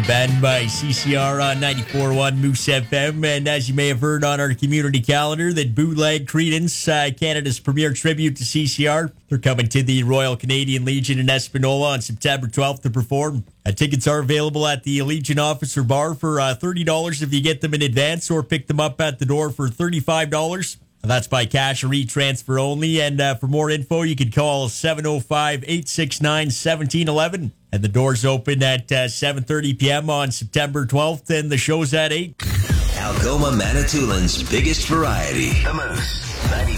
Bend by CCR on 94.1 Moose FM. And as you may have heard on our community calendar, that Bootleg Creedence, Canada's premier tribute to CCR, they're coming to the Royal Canadian Legion in Espanola on September 12th to perform. Tickets are available at the Legion Officer Bar for $30 if you get them in advance, or pick them up at the door for $35. That's by cash or e-transfer only. And for more info, you can call 705-869-1711. And the doors open at 7:30 p.m. on September 12th, and the show's at 8. Algoma Manitoulин's biggest variety. The Moose,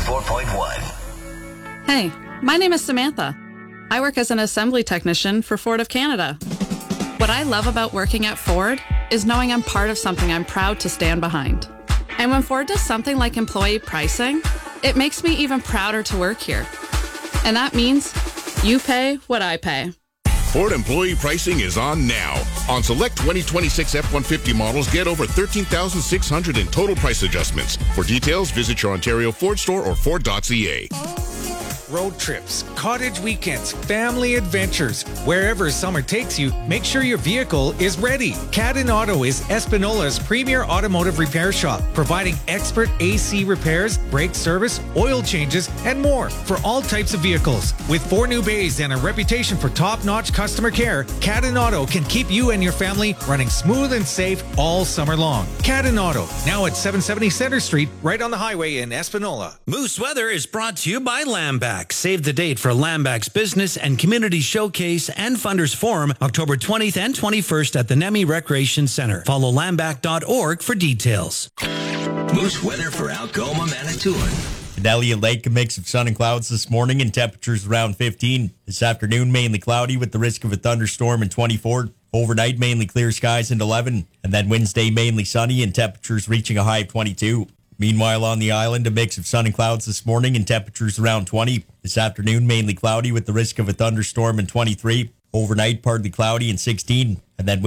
94.1. Hey, my name is Samantha. I work as an assembly technician for Ford of Canada. What I love about working at Ford is knowing I'm part of something I'm proud to stand behind. And when Ford does something like employee pricing, it makes me even prouder to work here. And that means you pay what I pay. Ford employee pricing is on now. On select 2026 F-150 models, get over $13,600 in total price adjustments. For details, visit your Ontario Ford store or Ford.ca. Road trips, cottage weekends, family adventures. Wherever summer takes you, make sure your vehicle is ready. Cadden Auto is Espinola's premier automotive repair shop, providing expert AC repairs, brake service, oil changes, and more for all types of vehicles. With 4 new bays and a reputation for top-notch customer care, Cadden Auto can keep you and your family running smooth and safe all summer long. Cadden Auto, now at 770 Center Street, right on the highway in Espanola. Moose Weather is brought to you by Lamback. Save the date for Lamback's Business and Community Showcase and Funders Forum, October 20th and 21st at the Nemi Recreation Center. Follow lamback.org for details. Moose weather for Algoma Manitoulin. In Elliott Lake, a mix of sun and clouds this morning and temperatures around 15. This afternoon, mainly cloudy with the risk of a thunderstorm and 24. Overnight, mainly clear skies and 11. And then Wednesday, mainly sunny and temperatures reaching a high of 22. Meanwhile, on the island, a mix of sun and clouds this morning and temperatures around 20. This afternoon, mainly cloudy with the risk of a thunderstorm and 23. Overnight, partly cloudy and 16. And then